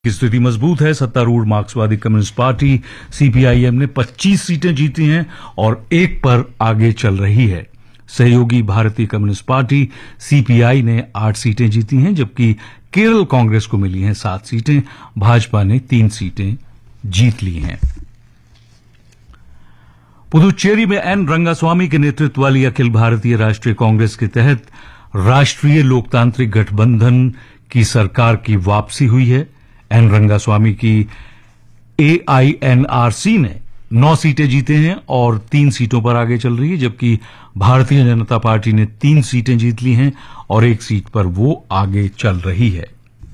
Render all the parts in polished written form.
की स्थिति मजबूत है। सत्तारूढ़ मार्क्सवादी कम्युनिस्ट पार्टी सीपीआईएम ने 25 सीटें जीती हैं और एक पर आगे चल रही है। सहयोगी भारतीय कम्युनिस्ट पार्टी सीपीआई ने 8 सीटें जीती हैं, जबकि केरल कांग्रेस को मिली हैं 7 सीटें। भाजपा ने 3 सीटें जीत ली हैं। पुदुचेरी में एन रंगास्वामी के नेतृत्व वाली अखिल भारतीय राष्ट्रीय कांग्रेस के तहत राष्ट्रीय लोकतांत्रिक गठबंधन की सरकार की वापसी हुई है। एन रंगास्वामी की एआईएनआरसी ने 9 सीटें जीते हैं और 3 सीटों पर आगे चल रही है, जबकि भारतीय जनता पार्टी ने 3 सीटें जीत ली हैं और 1 सीट पर वो आगे चल रही है।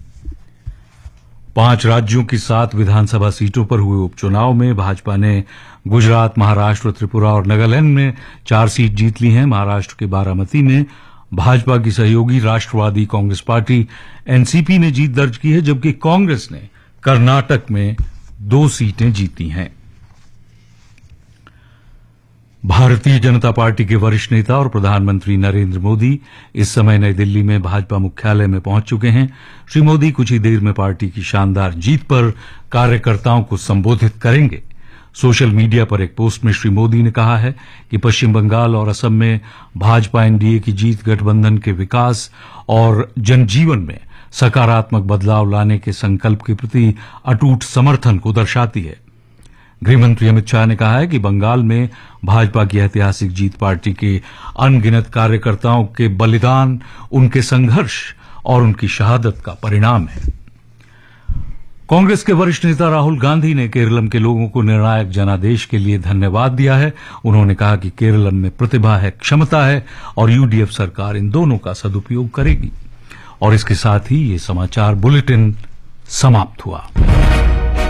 5 राज्यों की 7 विधानसभा सीटों पर हुए उपचुनाव में भाजपा ने गुजरात, महाराष्ट्र, त्रिपुरा और नागालैंड में 4 सीट जीत ली हैं। महाराष्ट्र के बारामती में भाजपा की सहयोगी राष्ट्रवादी कांग्रेस पार्टी एनसीपी ने जीत दर्ज की है, जबकि कांग्रेस ने कर्नाटक में 2 सीटें जीती हैं। भारतीय जनता पार्टी के वरिष्ठ नेता और प्रधानमंत्री नरेंद्र मोदी इस समय नई दिल्ली में भाजपा मुख्यालय में पहुंच चुके हैं। श्री मोदी कुछ ही देर में पार्टी की शानदार जीत पर कार्यकर्ताओं को संबोधित करेंगे। सोशल मीडिया पर एक पोस्ट में श्री मोदी ने कहा है कि पश्चिम बंगाल और असम में भाजपा एनडीए की जीत गठबंधन के विकास और जनजीवन में सकारात्मक बदलाव लाने के संकल्प के प्रति अटूट समर्थन को दर्शाती है। गृहमंत्री अमित शाह ने कहा है कि बंगाल में भाजपा की ऐतिहासिक जीत पार्टी के अनगिनत कार्यकर्ताओं के बलिदान, उनके संघर्ष और उनकी शहादत का परिणाम है। कांग्रेस के वरिष्ठ नेता राहुल गांधी ने केरलम के लोगों को निर्णायक जनादेश के लिए धन्यवाद दिया है। उन्होंने कहा कि केरलम में प्रतिभा है, क्षमता है और यूडीएफ सरकार इन दोनों का सदुपयोग करेगी। और इसके साथ ही ये समाचार बुलेटिन समाप्त हुआ।